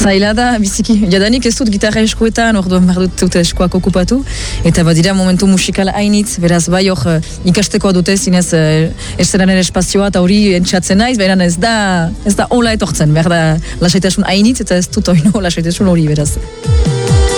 Zaila da, biziki. Jadanik ez dut gitarra eskuetan, orduan behar dut eskuak okupatu. Eta badira momentu musikal hainitz, beraz bai hor ikastekoa dute zinez eszenaren espazioa eta hori entxatzen naiz, beran ez da hola etortzen, behar da lasaitasun hainitz eta ez dut oino lasaitasun hori beraz.